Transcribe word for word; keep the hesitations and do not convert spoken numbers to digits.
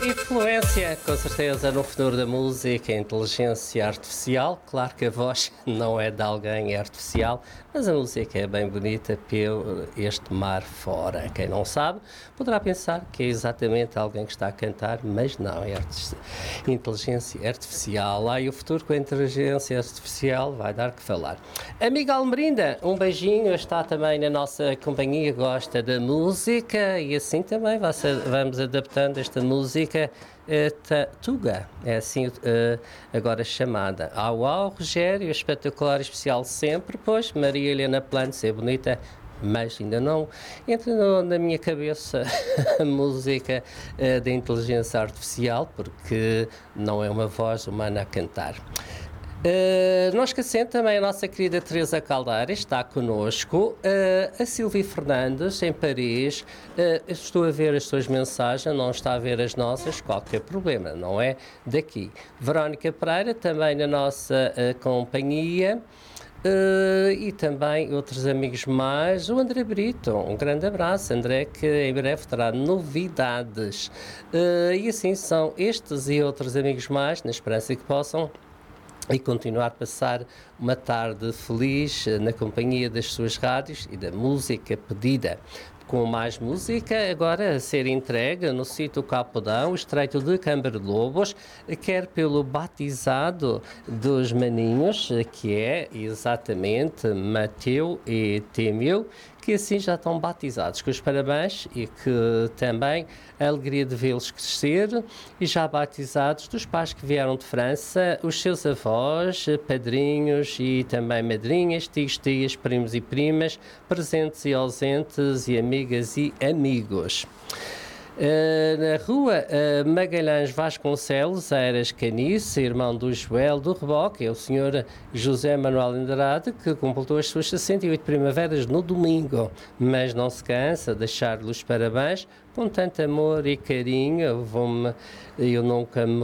Influência, com certeza, no futuro da música, a inteligência artificial. Claro que a voz não é de alguém, é artificial, mas a música é bem bonita pelo este mar fora. Quem não sabe poderá pensar que é exatamente alguém que está a cantar, mas não, é arti- inteligência artificial. Lá e o futuro com a inteligência artificial vai dar que falar. Amiga Almerinda, um beijinho, está também na nossa companhia, gosta da música e assim também vamos adaptando esta música. Uh, Tuga, é assim uh, agora chamada. Au, au, Rogério, espetacular e especial sempre, pois Maria Helena Plantes é bonita, mas ainda não entra no, na minha cabeça a música uh, da inteligência artificial, porque não é uma voz humana a cantar. Uh, não esquecendo também a nossa querida Teresa Caldeira está connosco, uh, a Silvia Fernandes em Paris. Uh, estou a ver as suas mensagens, não está a ver as nossas, qualquer problema, não é daqui. Verónica Pereira também na nossa uh, companhia. Uh, e também outros amigos mais, o André Brito, um grande abraço, André, que em breve terá novidades. Uh, e assim são estes e outros amigos mais, na esperança que possam e continuar a passar uma tarde feliz na companhia das suas rádios e da música pedida. Com mais música agora a ser entregue no sítio Capodão, o Estreito de Câmara de Lobos, quer pelo batizado dos maninhos, que é exatamente Mateu e Temeu, que assim já estão batizados. Com os parabéns e que também a alegria de vê-los crescer e já batizados dos pais que vieram de França, os seus avós, padrinhos e também madrinhas, tios, tias, primos e primas, presentes e ausentes e amigas e amigos. Uh, na rua uh, Magalhães Vasconcelos, Eiras Canice, irmão do Joel do Reboque, é o senhor José Manuel Andrade, que completou as suas sessenta e oito primaveras no domingo, mas não se cansa de deixar-lhe os parabéns com tanto amor e carinho. Eu, vou-me, eu nunca me